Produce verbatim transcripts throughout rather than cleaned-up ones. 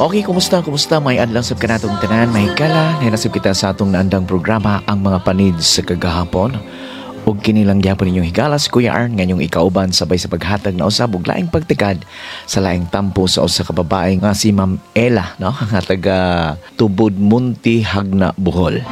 Okay, kumusta? Kumusta? May adlang sab kanatong tanan, may kala, nainasab kita sa atong naandang programa ang mga panid sa kagahapon. Ug kini lang gyapon ninyong higala si Kuya Arn ngayong ikauban sabay sa paghatag na usab og laing pagtikad sa laing tampo sa usa ka babae nga si Ma'am Ella, no? Nga taga Tubod Munti, Hagna, Bohol.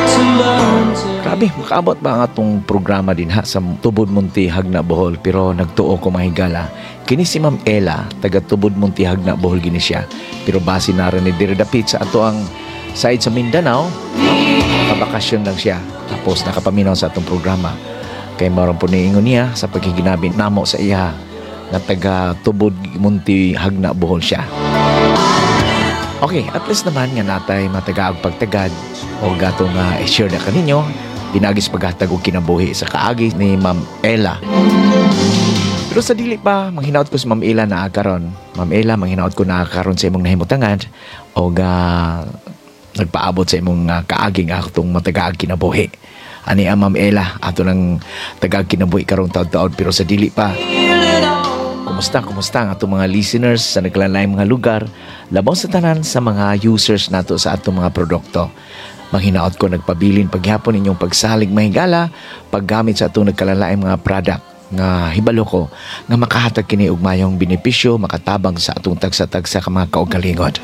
Grabe, makaabot ba ang atong programa din ha sa Tubod Munti, Hagna, Bohol, pero nagtuo ko mahigala. Kini si Ma'am Ella, taga Tubod Munti, Hagna, Bohol gini siya. Pero base na rin ni Diridapit sa ato ang side sa Mindanao, nakabakasyon lang siya. Tapos nakapaminaw sa atong programa. Kay maron po niingon niya sa pagkiginabi namo sa iya nga taga Tubod Munti, Hagna, Bohol siya. Okay, at least naman nga natay matagaag pagtagad o gato nga i-share na kaninyo pinagis paghatag og kinabuhi sa kaagi ni Ma'am Ella. Pero sa dili pa, manghinaot ko si Ma'am Ella na karon. Ma'am Ella, manghinaot ko na karon sa imong nahimutangan o ga nagpaabot sa imong uh, kaaging atong matagaag kinabuhi. Ani ang Ma'am Ella, ato ng tagaag kinabuhi karong taon-taon pero sa dili pa. Kumusta, kumusta ang atong mga listeners sa naglalayong mga lugar, labaw sa tanan sa mga users nato sa atong mga produkto. Manghinaot ko nagpabilin paghapon ninyong pagsalig mahigala, paggamit sa atong nagkalalayong mga product nga hibalo ko nga makahatag kini og mayong benepisyo makatabang sa atong tagsa-tagsa ka mga kaugalingod.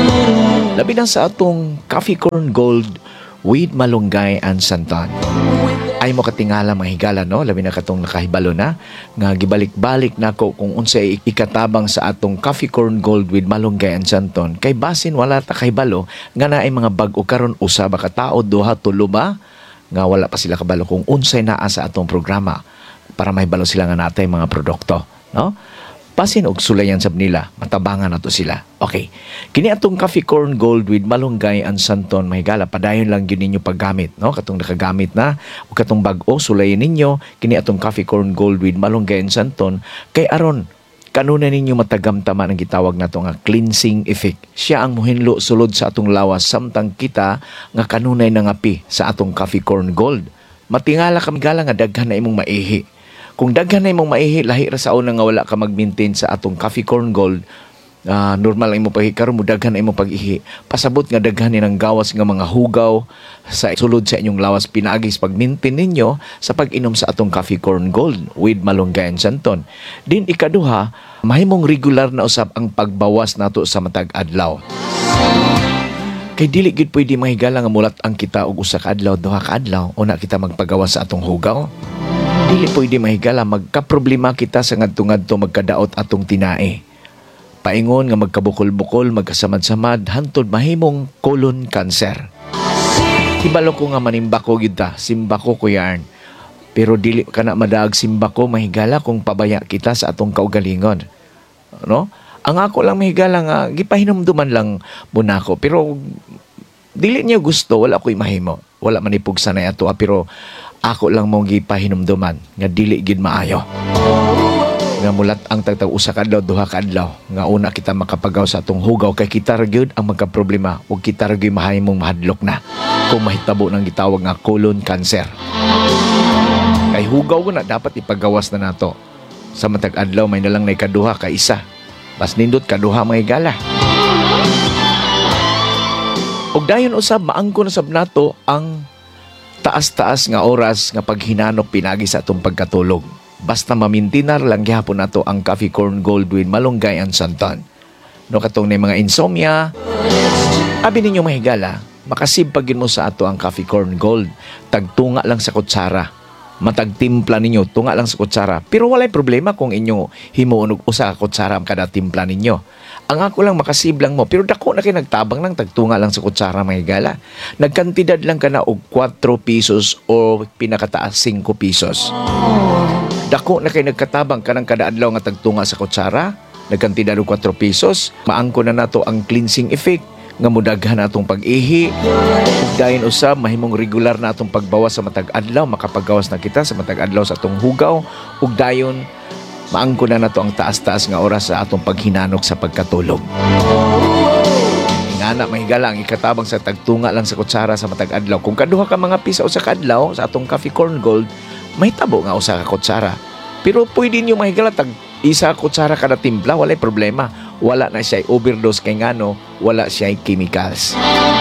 Labi na sa atong Coffee Corn Gold with Malunggay and Santon. Ay mo katingala mahigala, no? Labi na katong nakahibalo na nga gibalik-balik nako kung unsay ikatabang sa atong Coffee Corn Gold with Malunggay and Santon. Kay basin wala ta kahibalo nga naay mga bag-o karon usa ba ka tawo duha tulo ba nga wala pa sila kabalo kung unsay naa sa atong programa para mahibalo sila nga natay mga produkto, no? Basin og sulayan sab nila, matabangan nato sila. Okay. Kini atong Coffee Corn Gold with Malunggay and Santon mahigala padayon lang gyud ninyo paggamit, no? Katong nakagamit na ug katong bag-o sulayan ninyo kini atong Coffee Corn Gold with Malunggay and Santon kay aron kanunay ninyo matagamtama ang gitawag nato nga cleansing effect. Siya ang muhinlo sulod sa atong lawas samtang kita nga kanunay nangapi sa atong Coffee Corn Gold. Matingala ka migala nga daghan na imong maihi. Kung daghan na imong maihi, lahi ra sa una nga wala ka mag-maintain sa atong Coffee Corn Gold, uh, normal ang imong pag-ihi, karon mo daghan na imong pag-ihi. Pasabot nga daghan ni ng gawas nga mga hugaw sa sulod sa inyong lawas pinagis pag-maintain ninyo sa pag-inom sa atong Coffee Corn Gold with Malunggay and Santon. Din ikaduha, mahimong regular na usab ang pagbawas nato sa matag adlaw. Kay dili gid pwede mahigala nga mulat ang kita og usa ka adlaw, duha ka adlaw una kita magpagawas sa atong hugaw. Dili pwede mahigala magkaproblema kita sa ngadto-ngadto magkadaot atong tinae. Paingon nga magkabukol-bukol, magkasamad-samad hantod mahimong colon cancer. Hibalo ko nga manimbako gyud ta, simbako ko yarn. Pero dili kana madaag simbako mahigala kung pabaya kita sa atong kaugalingon. No? Ang ako lang mahigala nga gipahinumduman lang muna ko pero dili niya gusto, wala ko'y mahimo. Wala manipog sanay ato pero ako lang mong gipahinumduman nga dili gid maayo. Nga mulat ang tagtag usa ka adlaw, duha ka adlaw nga una kita makapagaw sa atong hugaw kay kita ra gyud ang magka-problema ug kita ra gyud mahimong mahadlok na kung mahitabo nang gitawag nga colon cancer. Kay hugaw na dapat ipagawas na nato. Sa matag adlaw may nalang na ikaduha ka isa. Bas nindot kaduha mga igala. Og dayon usab maangko na sab nato ang taas-taas nga oras nga paghinanok pinagi sa atong pagkatulog. Basta mamintinar lang gyapon nato ang Coffee Corn Gold with Malunggay and Santon. No katong na mga insomnia, abi ninyo mahigala, makasibpagin mo sa ato ang Coffee Corn Gold. Tagtunga lang sa kutsara. Matagtimpla ninyo, tunga lang sa kutsara. Pero walay problema kung inyo himuon og usa ka kutsara kada timpla ninyo. Ang ako lang makasiblang mo, pero dako na kayo nagtabang lang, tagtunga lang sa kutsara mga higala. Nagkantidad lang ka na og four pesos o pinakataas five pesos. Dako na kayo nagkatabang ka ng kada adlaw nga tagtunga sa kutsara, nagkantidad og four pesos, maangko na nato ang cleansing effect, nga mudaghan natong pag-ihi. Ug dayon usab mahimong regular na atong pagbawas sa matag adlaw, makapagawas na kita sa matag adlaw sa atong hugaw. Ug dayon maangko na nato ang taas-taas nga oras sa atong paghinanok sa pagkatulog. Ingana mahigala ang ikatabang sa tagtunga lang sa kutsara sa matag adlaw. Kung kaduha ka mga pisa usa ka adlaw sa atong Coffee Corn Gold, may tabo nga usa ka kutsara. Pero pwede niyo mahigala tag isa kutsara kada timpla, walay problema. wala na siya overdose kay ngano, wala siya chemicals.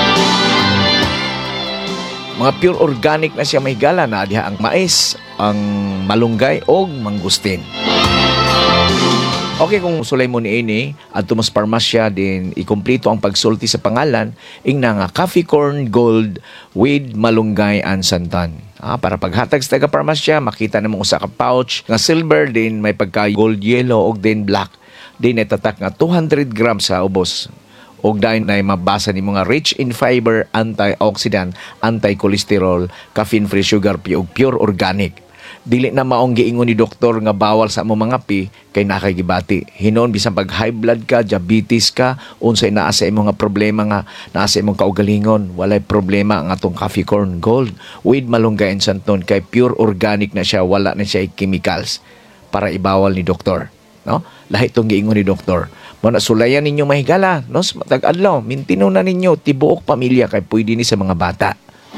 Mga pure organic na siya mahigala na diha ang mais, ang malunggay o mangustin. Okay, kung sulay mo ni ini at tumas parmasya din ikumpleto ang pagsulti sa pangalan ing na nga coffee corn gold with malunggay and santan. Ah, para paghatag sa taga parmasya makita nimo usa ka pouch nga silver din may pagka gold yellow og din black din itatak nga two hundred grams sa ubos. Og dahil na mabasa ni mga rich in fiber, antioxidant, anti-cholesterol, caffeine-free sugar, ug pure organic. Dili na maong giingon ni doktor nga bawal sa mo mga pi kay nakagibati. Hinon bisan pag high blood ka, diabetes ka, unsay naa sa imong nga problema nga naa sa imong kaugalingon, walay problema ang atong coffee corn gold with malunggay and santon kay pure organic na siya, wala na siya chemicals para ibawal ni doktor, no? Lahi tong giingon ni doktor. Mo na sulayan ninyo mahigala, no? Matag adlaw, mintino na ninyo tibuok pamilya kay pwede ni sa mga bata.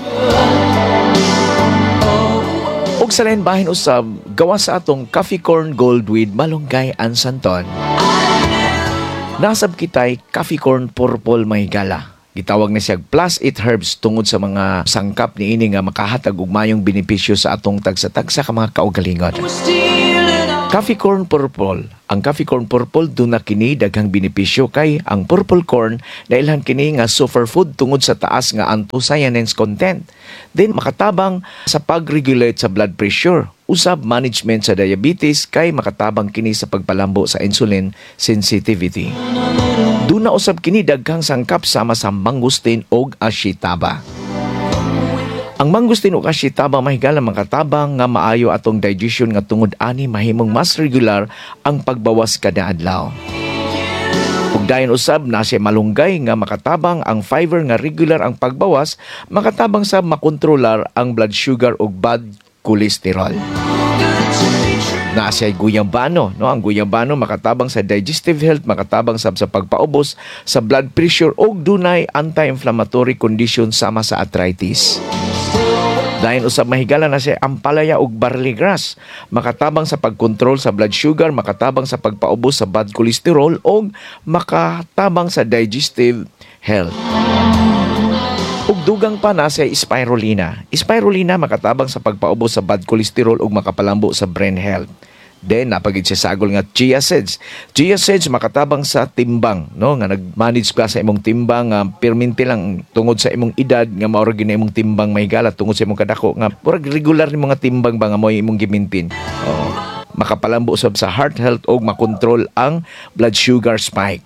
Og sa lain bahin usab, gawa sa atong coffee corn gold with malunggay and santon. Nasab kitay coffee corn purple mahigala. Gitawag na siya plus eight herbs tungod sa mga sangkap ni ini nga makahatag og mayong benepisyo sa atong tagsa-tagsa ka mga kaugalingon. Coffee corn purple. Ang coffee corn purple doon na kini daghang benepisyo kay ang purple corn dailhan kini nga superfood tungod sa taas nga anthocyanins content. Then makatabang sa pag-regulate sa blood pressure. Usab management sa diabetes kay makatabang kini sa pagpalambo sa insulin sensitivity. Doon na usab kini daghang sangkap sama sa mangustin og ashitaba. Ang mangustin ug ashitaba mahigala makatabang nga maayo atong digestion nga tungod ani mahimong mas regular ang pagbawas kada adlaw. Ug dayon usab na siya malunggay nga makatabang ang fiber nga regular ang pagbawas, makatabang sa makontrolar ang blood sugar ug bad cholesterol. Na siya guyabano, no? Ang guyabano makatabang sa digestive health, makatabang sab sa pagpaubos sa blood pressure ug dunay anti-inflammatory condition sama sa arthritis. Dahil usab mahigala na siya ampalaya ug barley grass, makatabang sa pagkontrol sa blood sugar, makatabang sa pagpaubos sa bad cholesterol ug makatabang sa digestive health. Ug dugang pa na siya spirulina. Spirulina makatabang sa pagpaubos sa bad cholesterol ug makapalambo sa brain health. Then napagid siya sagol nga chia seeds. Chia seeds makatabang sa timbang, no, nga nagmanage ka sa imong timbang nga perminti lang tungod sa imong edad nga mao ra gina imong timbang mahigala tungod sa imong kadako nga murag regular ni mga timbang ba nga mo imong gimintin. Oh, makapalambo usab sa heart health ug makontrol ang blood sugar spike.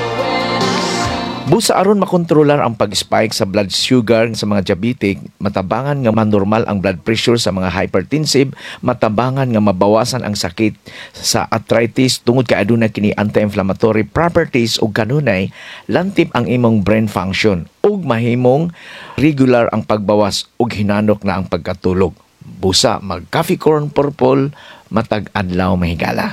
Busa aron makontrolar ang pag-spike sa blood sugar sa mga diabetic, matabangan nga manormal ang blood pressure sa mga hypertensive, matabangan nga mabawasan ang sakit sa arthritis tungod kay aduna kini anti-inflammatory properties ug kanunay lantip ang imong brain function ug mahimong regular ang pagbawas ug hinanok na ang pagkatulog. Busa mag coffee corn purple matag adlaw mahigala.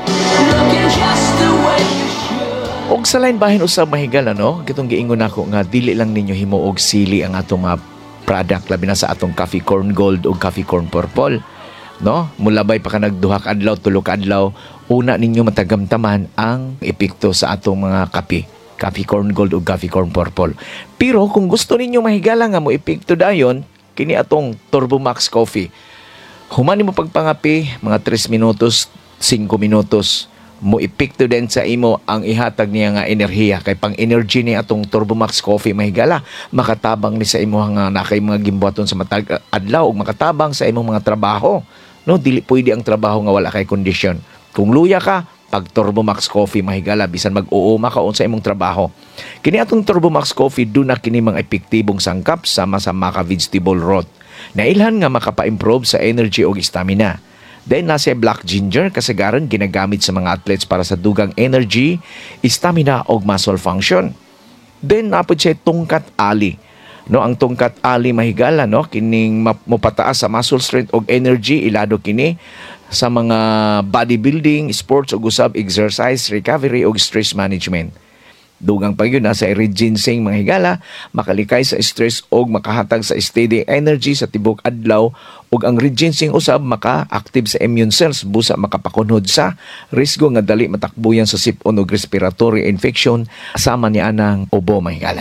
Og sa lain bahin usab mahigala, no? Kitong giingon nako nga dili lang ninyo himuog sili ang atong mga product labi na sa atong coffee corn gold o coffee corn purple, no? Mulabay pa ka nagduha ka adlaw, tulo ka adlaw, una ninyo matagamtaman ang epekto sa atong mga kape, coffee corn gold o coffee corn purple. Pero kung gusto ninyo mahigala nga mo epekto dayon, kini atong Turbo Max Coffee. Human nimo pagpangapi mga tres minutos, cinco minutos. Mo epekto din sa imo ang ihatag niya nga enerhiya kay pang energy ni atong Turbo Max Coffee mahigala makatabang ni sa imo nga nakay mga gimbuhaton sa matag adlaw ug makatabang sa imong mga trabaho, no? Dili pwede ang trabaho nga wala kay kondisyon. Kung luya ka pag Turbo Max Coffee mahigala bisan mag-uuma ka sa imong trabaho. Kini atong Turbo Max Coffee duna kini mga epektibong sangkap sama sa maca vegetable broth na ilhan nga makapa-improve sa energy ug stamina. Then nasa black ginger kasagaran ginagamit sa mga athletes para sa dugang energy, stamina o muscle function. Then napod siya tungkat ali. No, ang tungkat ali mahigala, no, kining mopataas sa muscle strength og energy, ilado kini sa mga bodybuilding, sports ug usab exercise, recovery ug stress management. Dugang pa yun na sa ginseng mga higala, makalikay sa stress og makahatag sa steady energy sa tibok adlaw ug ang ginseng usab maka-active sa immune cells busa makapakunhod sa risgo nga dali matakbuyan sa sipon ug respiratory infection sama ni anang ubo mga higala.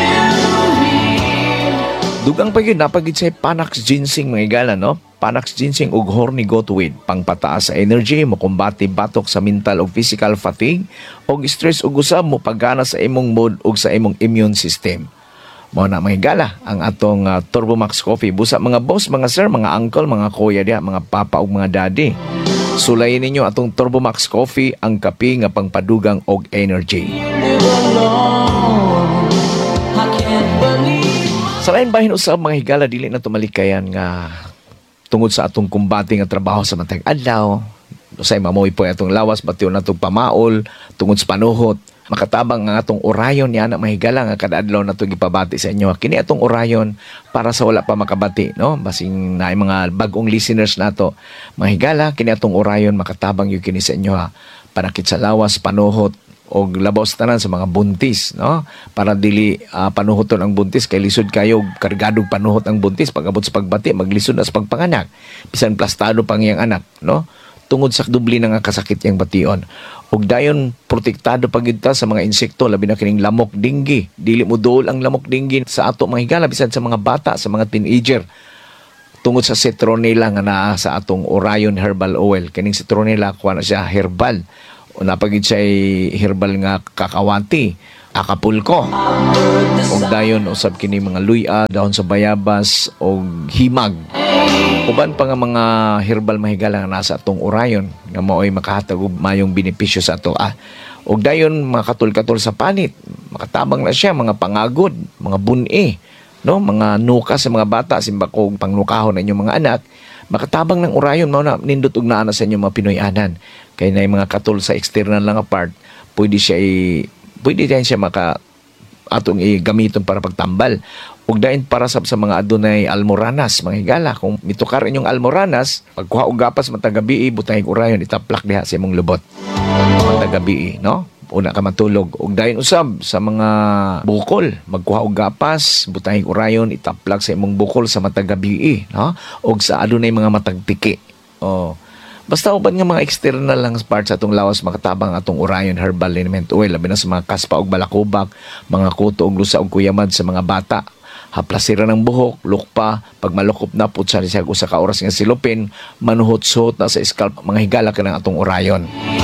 Dugang pa yun napagid sa Panax ginseng mga higala, no? Panax ginseng ug horny goatweed pangpataas sa energy, mokumbati batok sa mental ug physical fatigue ug stress ug usab mo pagana sa imong mood ug sa imong immune system. Mao na mga higala ang atong uh, Turbomax Coffee busa mga boss, mga sir, mga uncle, mga kuya diha, mga papa ug mga daddy. Sulayin ninyo atong Turbomax Coffee, ang kape nga pangpadugang og energy. Sa lain bahin usab mga higala dili na tumalikayan nga tungod sa atong kumbati nga trabaho sa matag adlaw, usay mamoy po atong lawas batiw natong pamaol tungod sa panuhot. Makatabang nga atong orayon ni anak mahigala nga kada adlaw natong gipabati sa inyo. Kini atong orayon para sa wala pa makabati, no? Basing naay mga bag-ong listeners nato. Mahigala kini atong orayon makatabang yung kini sa inyo ha. Panakit sa lawas, panuhot og labaw sa tanan sa mga buntis, no? Para dili uh, panuhoton ang buntis kay lisod kayo kargadog panuhot ang buntis pag-abot sa pagbati maglisod na sa pagpanganak. Bisan plastado pang iyang anak, no? Tungod sa dubli na nga kasakit yang bation. Ug dayon protektado pag ta sa mga insekto labi na kining lamok dinggi. Dili mo duol ang lamok dinggi sa ato mga higala bisan sa mga bata, sa mga teenager. Tungod sa citronella nga naa sa atong Orion Herbal Oil. Kining citronella kuha na siya herbal. O napagid siya herbal nga kakawati, akapulko. Og dayon usab kini mga luya, dahon sa bayabas og himag. Uban pa nga mga herbal mahigala nga nasa atong Orion nga mao'y makahatag og mayong benepisyo sa ato. Ah, og dayon mga katul-katul sa panit, makatabang na siya mga pangagod, mga buni, no, mga nuka sa mga bata simbakog pangnukahon na inyong mga anak. Makatabang ng Orion mao na nindot og naa na sa inyong mga Pinoy-anan. Kaya na yung mga katul sa external lang apart, pwede siya i, pwede din siya maka atong i-gamiton para pagtambal. Ug dayon para sa, sa mga adunay almoranas, mga higala, kung mitukar inyong almoranas, pagkuha og gapas matag gabi, butang ig Orion itaplak diha sa imong lubot. Matag gabi, no? Una ka matulog. Ug dayon usab sa mga bukol, magkuha og gapas, butang ig Orion itaplak sa imong bukol sa matag gabi, no? Ug sa adunay mga matag piki. Oh. Basta uban nga mga external lang parts atong lawas makatabang atong Orion Herbal Liniment Oil labi na sa mga kaspa og balakubak, mga kuto og lusa og kuyamad sa mga bata. Haplasira ng buhok, lukpa, pag malukop na putsa siya usa ka oras nga silupin, manuhot-suhot na sa scalp, mga higala ka ng atong Orion.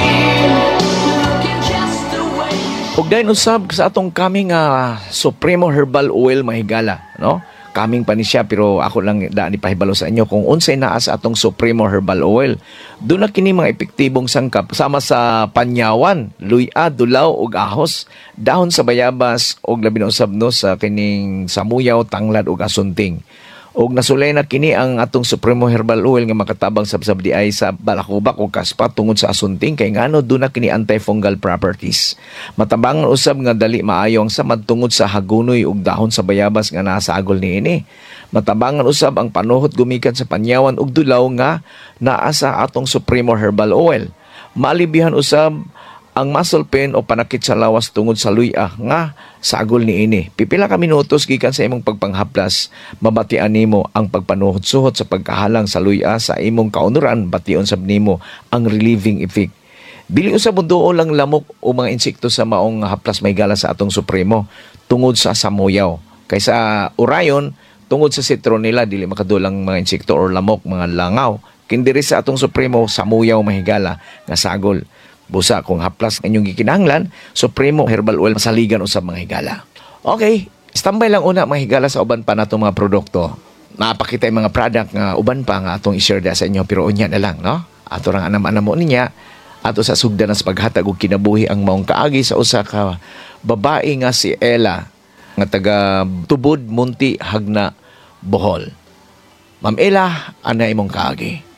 Ug dayon usab sa atong kaming uh, Supremo Herbal Oil mga higala, no? Kaming pa ni siya pero ako lang daan ipahibalo sa inyo kung unsay naa sa atong Supremo Herbal Oil. Doon na kini mga epektibong sangkap sama sa panyawan, luya, dulaw ug ahos, dahon sa bayabas ug labi na usab no sa kining samuyaw, tanglad ug asunting. Og nasulay na kini ang atong Supremo Herbal Oil nga makatabang sab-sab di ay sa balakubak o kaspa tungod sa asunting kay ngano doon na kini antifungal properties. Matabangan usab nga dali maayo ang samad tungod sa hagunoy ug dahon sa bayabas nga nasa agol niini. Matabangan usab ang panuhot gumikan sa panyawan ug dulaw nga naa sa atong Supremo Herbal Oil. Malibihan usab ang muscle pain o panakit sa lawas tungod sa luya nga sagol niini. Pipila ka minutos gikan sa imong pagpanghaplas, mabatian nimo ang pagpanuhot-suhot sa pagkahalang sa luya sa imong kaunuran, bation sab nimo ang relieving effect. Dili usab duol lang lamok o mga insekto sa maong haplas may gala sa atong Supremo tungod sa samuyaw. Kaysa Orion, tungod sa citronella dili makadulang mga insekto or lamok, mga langaw. Kindiri sa atong Supremo samuyaw mahigala nga sagol. Busa kung haplas inyong gikinahanglan, Supremo Herbal Oil masaligan usab mga higala. Okay, standby lang una mga higala sa uban pa natong mga produkto. Napakita yung mga product nga uban pa nga atong i-share sa inyo pero unya na lang, no? Ato rang anam-anam mo niya ato sa sugdan sa paghatag og kinabuhi ang maong kaagi sa usa ka babae nga si Ella nga taga Tubod, Munti, Hagna, Bohol. Ma'am Ella, ana imong kaagi?